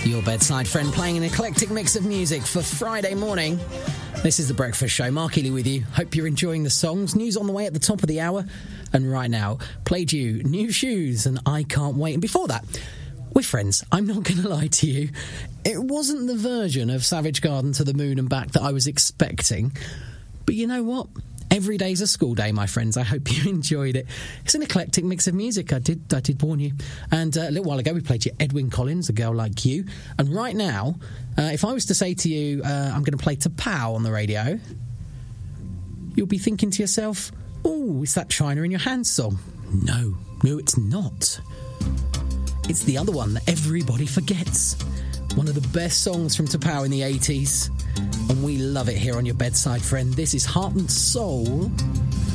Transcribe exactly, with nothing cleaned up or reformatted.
Your bedside friend playing an eclectic mix of music for Friday morning. This is The Breakfast Show. Mark Ely with you. Hope you're enjoying the songs. News on the way at the top of the hour. And right now, played you New Shoes and I Can't Wait. And before that, we're friends. I'm not going to lie to you. It wasn't the version of Savage Garden to the Moon and Back that I was expecting. But you know what? Every day's a school day, my friends. I hope you enjoyed it. It's an eclectic mix of music. I did I did warn you. And uh, a little while ago, we played you Edwyn Collins, A Girl Like You. And right now, uh, if I was to say to you, uh, I'm going to play T'Pau on the radio, you'll be thinking to yourself, oh, it's that China in Your Hand song. No, no, it's not. It's the other one that everybody forgets. One of the best songs from T'Pau in the eighties. And we love it here on Your Bedside Friend. This is Heart and Soul